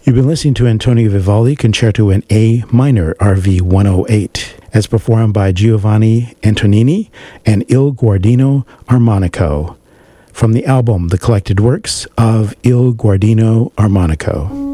You've been listening to Antonio Vivaldi Concerto in A minor, RV 108, as performed by Giovanni Antonini and Il Guardino Armonico, from the album The Collected Works of Il Guardino Armonico.